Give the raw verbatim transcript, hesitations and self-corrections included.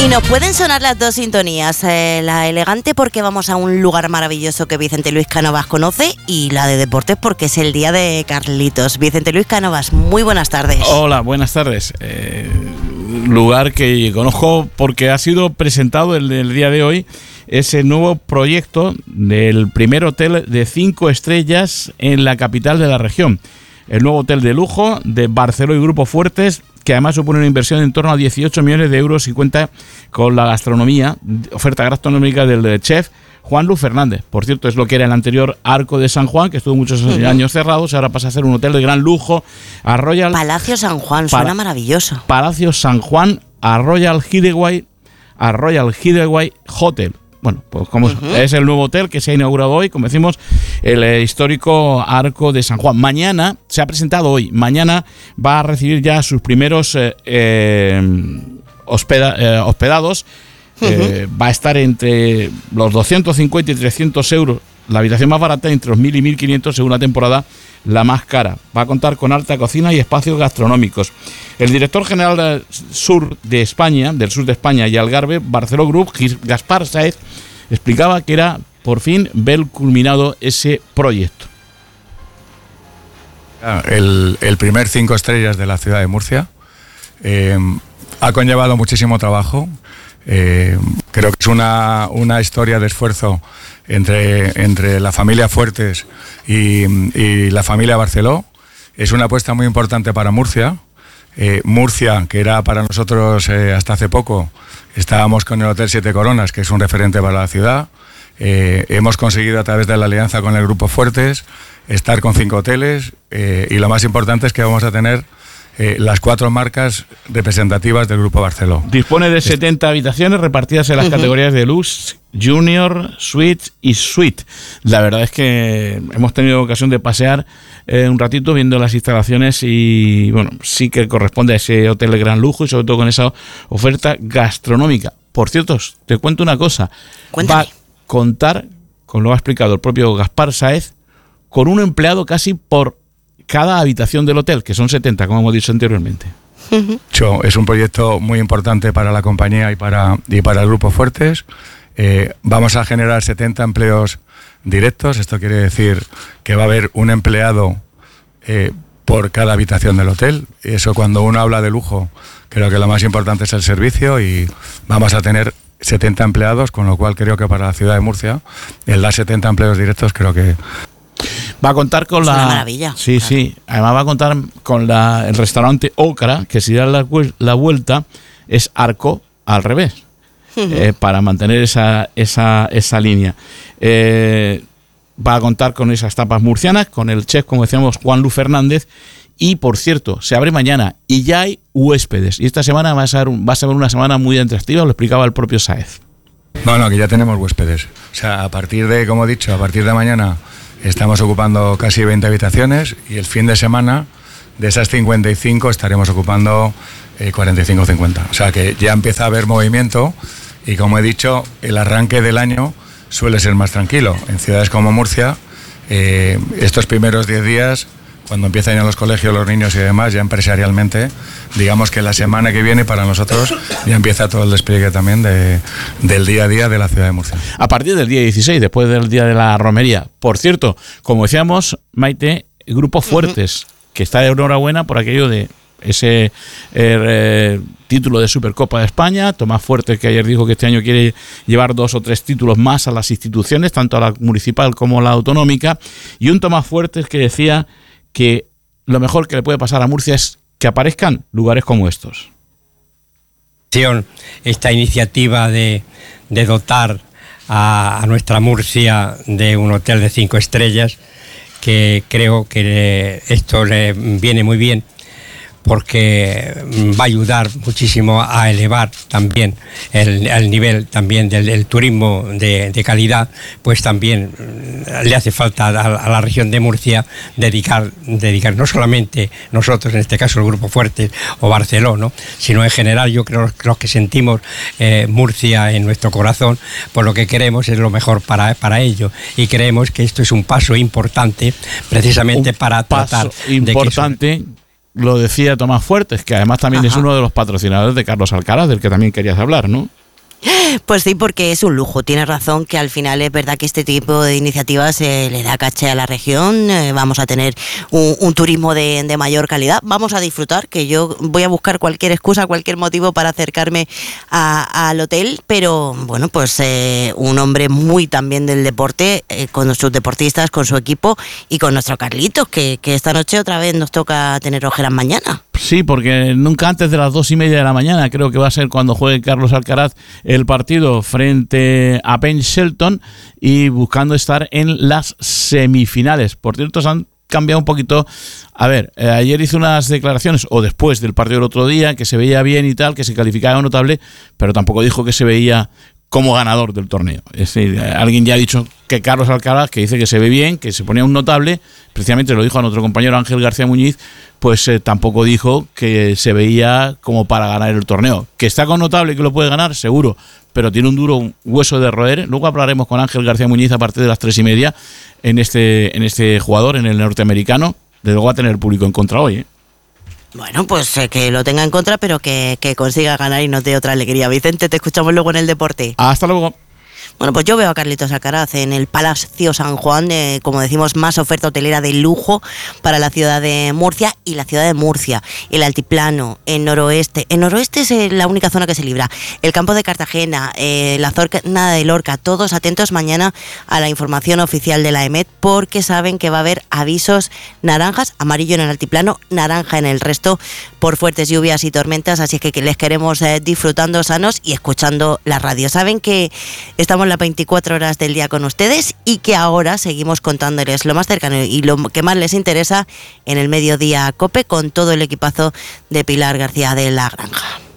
Y nos pueden sonar las dos sintonías, eh, la elegante porque vamos a un lugar maravilloso que Vicente Luis Cánovas conoce, y la de deportes porque es el día de Carlitos. Vicente Luis Cánovas, muy buenas tardes. Hola, buenas tardes. Eh, lugar que conozco porque ha sido presentado el, el día de hoy ese nuevo proyecto del primer hotel de cinco estrellas en la capital de la región. El nuevo hotel de lujo de Barceló y Grupo Fuertes, que además supone una inversión en torno a dieciocho millones de euros y cuenta con la gastronomía, oferta gastronómica del chef Juan Luis Fernández. Por cierto, es lo que era el anterior Arco de San Juan, que estuvo muchos uh-huh. años cerrados, ahora pasa a ser un hotel de gran lujo. A Royal Palacio San Juan, suena Pala- maravilloso. Palacio San Juan, a Royal Hideaway, a Royal Hideaway Hotel. Bueno, pues como uh-huh. es el nuevo hotel que se ha inaugurado hoy, como decimos, el eh, histórico Arco de San Juan. Mañana, se ha presentado hoy, mañana va a recibir ya sus primeros eh, eh, hospeda, eh, hospedados. Uh-huh. Eh, va a estar entre los doscientos cincuenta y trescientos euros, la habitación más barata, entre los mil y mil quinientos según la temporada, la más cara. Va a contar con alta cocina y espacios gastronómicos. El director general del sur de España, del sur de España y Algarve, Barceló Group, Gaspar Sáez, explicaba que era por fin ver culminado ese proyecto. El, el primer cinco estrellas de la ciudad de Murcia eh, ha conllevado muchísimo trabajo. Eh, creo que es una, una historia de esfuerzo entre, entre la familia Fuertes y, y la familia Barceló. Es una apuesta muy importante para Murcia. Eh, Murcia, que era para nosotros eh, hasta hace poco, estábamos con el Hotel Siete Coronas, que es un referente para la ciudad. Eh, hemos conseguido, a través de la alianza con el Grupo Fuertes, estar con cinco hoteles eh, y lo más importante es que vamos a tener Eh, las cuatro marcas representativas del Grupo Barceló. Dispone de setenta habitaciones repartidas en las uh-huh. categorías de Luxe, Junior, Suite y Suite. La verdad es que hemos tenido ocasión de pasear eh, un ratito viendo las instalaciones y bueno, sí que corresponde a ese hotel de gran lujo y sobre todo con esa oferta gastronómica. Por cierto, te cuento una cosa. Cuéntame. Va a contar, como lo ha explicado el propio Gaspar Sáez, con un empleado casi por cada habitación del hotel, que son setenta, como hemos dicho anteriormente. Uh-huh. Es un proyecto muy importante para la compañía y para, y para el Grupo Fuertes. Eh, vamos a generar setenta empleos directos. Esto quiere decir que va a haber un empleado eh, por cada habitación del hotel. Eso, cuando uno habla de lujo, creo que lo más importante es el servicio, y vamos a tener setenta empleados, con lo cual creo que para la ciudad de Murcia, el dar setenta empleos directos, creo que va a contar con es la... una maravilla. Sí, claro. sí. Además va a contar con la, el restaurante Ocra, que si da la, la vuelta es Arco al revés, uh-huh. eh, para mantener esa, esa, esa línea. Eh, va a contar con esas tapas murcianas, con el chef, como decíamos, Juan Luis Fernández. Y, por cierto, se abre mañana y ya hay huéspedes. Y esta semana va a ser, va a ser una semana muy atractiva, lo explicaba el propio Sáez. No, no, que ya tenemos huéspedes. O sea, a partir de, como he dicho, a partir de mañana estamos ocupando casi veinte habitaciones, y el fin de semana de esas cincuenta y cinco estaremos ocupando eh, cuarenta y cinco o cincuenta. O sea que ya empieza a haber movimiento, y como he dicho, el arranque del año suele ser más tranquilo. En ciudades como Murcia, eh, estos primeros diez días, cuando empiezan ya los colegios, los niños y demás, ya empresarialmente, digamos que la semana que viene para nosotros ya empieza todo el despliegue también de, del día a día de la ciudad de Murcia. A partir del día dieciséis, después del día de la romería. Por cierto, como decíamos, Maite, Grupo Fuertes, uh-huh. que está de enhorabuena por aquello de ese eh, eh, título de Supercopa de España. Tomás Fuertes, que ayer dijo que este año quiere llevar dos o tres títulos más a las instituciones, tanto a la municipal como a la autonómica. Y un Tomás Fuertes que decía que lo mejor que le puede pasar a Murcia es que aparezcan lugares como estos. Esta iniciativa de, de dotar a, a nuestra Murcia de un hotel de cinco estrellas, que creo que esto le viene muy bien, porque va a ayudar muchísimo a elevar también el, el nivel también del, del turismo de, de calidad. Pues también le hace falta a, a la región de Murcia dedicar, dedicar no solamente nosotros, en este caso el Grupo Fuertes o Barceló, ¿no?, sino en general. Yo creo que los que sentimos eh, Murcia en nuestro corazón, pues lo que queremos es lo mejor para, para ello, y creemos que esto es un paso importante precisamente un para tratar paso importante de que eso, lo decía Tomás Fuertes, que además también Ajá. es uno de los patrocinadores de Carlos Alcaraz, del que también querías hablar, ¿no? Pues sí, porque es un lujo. Tienes razón que al final es verdad que este tipo de iniciativas eh, le da caché a la región. Eh, vamos a tener un, un turismo de, de mayor calidad. Vamos a disfrutar, que yo voy a buscar cualquier excusa, cualquier motivo para acercarme a, al hotel. Pero bueno, pues eh, un hombre muy también del deporte, eh, con sus deportistas, con su equipo y con nuestro Carlitos, que, que esta noche otra vez nos toca tener ojeras mañana. Sí, porque nunca antes de las dos y media de la mañana creo que va a ser cuando juegue Carlos Alcaraz el partido frente a Penn Shelton y buscando estar en las semifinales. Por cierto, se han cambiado un poquito. A ver, eh, ayer hizo unas declaraciones, o después del partido del otro día, que se veía bien y tal, que se calificaba notable, pero tampoco dijo que se veía como ganador del torneo. Es decir, alguien ya ha dicho que Carlos Alcaraz, que dice que se ve bien, que se ponía un notable, precisamente lo dijo a nuestro compañero Ángel García Muñiz, pues eh, tampoco dijo que se veía como para ganar el torneo. Que está con notable y que lo puede ganar, seguro, pero tiene un duro hueso de roer. Luego hablaremos con Ángel García Muñiz a partir de las tres y media en este, en este jugador, en el norteamericano. De luego va a tener público en contra hoy, ¿eh? Bueno, pues eh, que lo tenga en contra, pero que, que consiga ganar y nos dé otra alegría. Vicente, te escuchamos luego en el deporte. Hasta luego. Bueno, pues yo veo a Carlitos Alcaraz en el Palacio San Juan, eh, como decimos, más oferta hotelera de lujo para la ciudad de Murcia y la ciudad de Murcia, el altiplano, el noroeste. El noroeste es eh, la única zona que se libra. El campo de Cartagena, eh, la zona de Lorca, todos atentos mañana a la información oficial de la EMET, porque saben que va a haber avisos naranjas, amarillo en el altiplano, naranja en el resto, por fuertes lluvias y tormentas, así que les queremos eh, disfrutando sanos y escuchando la radio. Saben que estamos las veinticuatro horas del día con ustedes y que ahora seguimos contándoles lo más cercano y lo que más les interesa en el Mediodía COPE con todo el equipazo de Pilar García de la Granja.